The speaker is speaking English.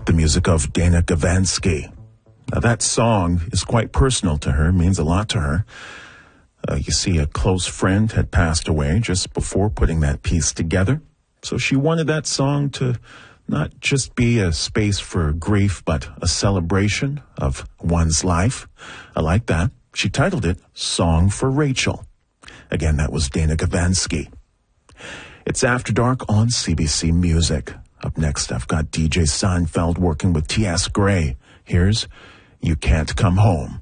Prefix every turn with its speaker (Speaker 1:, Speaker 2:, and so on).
Speaker 1: the music of Dana Gavansky. Now, that song is quite personal to her, means a lot to her. You see, a close friend had passed away just before putting that piece together. So she wanted that song to not just be a space for grief, but a celebration of one's life. I like that. She titled it Song for Rachel. Again, that was Dana Gavansky. It's After Dark on CBC Music. Up next, I've got DJ Seinfeld working with T.S. Gray. Here's You Can't Come Home.